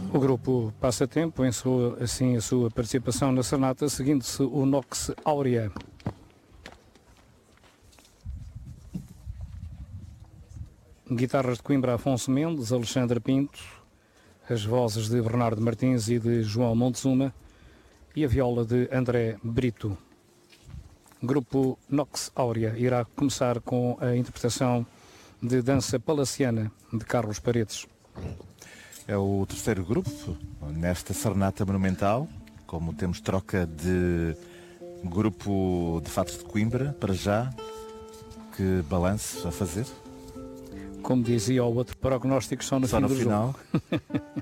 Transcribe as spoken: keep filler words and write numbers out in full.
O grupo Passatempo encerrou assim a sua participação na serenata, seguindo-se o Nox Áurea. Guitarras de Coimbra, Afonso Mendes, Alexandre Pinto, as vozes de Bernardo Martins e de João Montezuma e a viola de André Brito. Grupo Nox Áurea irá começar com a interpretação de Dança Palaciana de Carlos Paredes. É o terceiro grupo nesta serenata monumental. Como temos troca de grupo de Fatos de Coimbra, para já, que balanço a fazer? Como dizia o outro, prognósticos só no Só fim no do final. jogo.